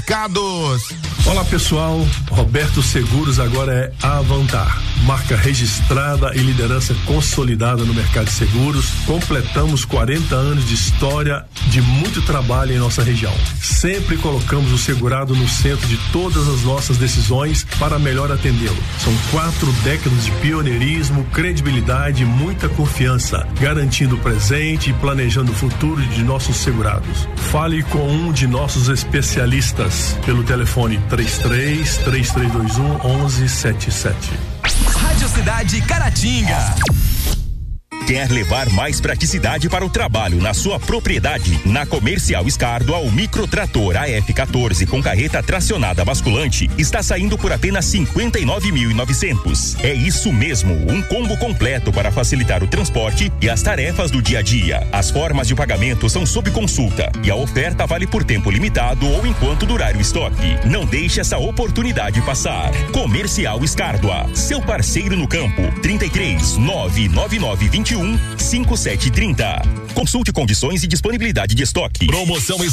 Supermercados. Olá pessoal, Roberto Seguros agora é Avantar, marca registrada e liderança consolidada no mercado de seguros. Completamos 40 anos de história, de muito trabalho em nossa região. Sempre colocamos o segurado no centro de todas as nossas decisões para melhor atendê-lo. São 4 décadas de pioneirismo, credibilidade e muita confiança, garantindo o presente e planejando o futuro de nossos segurados. Fale com um de nossos especialistas pelo telefone 33-3321-1177. Rádio Cidade Caratinga. Quer levar mais praticidade para o trabalho na sua propriedade? Na Comercial Escardua, o microtrator AF14 com carreta tracionada basculante está saindo por apenas 59.900. É isso mesmo, um combo completo para facilitar o transporte e as tarefas do dia a dia. As formas de pagamento são sob consulta e a oferta vale por tempo limitado ou enquanto durar o estoque. Não deixe essa oportunidade passar. Comercial Escardua, seu parceiro no campo. 33-99921-5730. Consulte condições e disponibilidade de estoque. Promoção